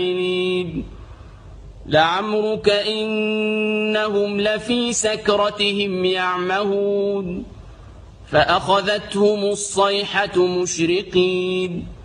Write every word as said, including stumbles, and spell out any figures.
لعمرك إنهم لفي سكرتهم يعمهون فأخذتهم الصيحة مشرقين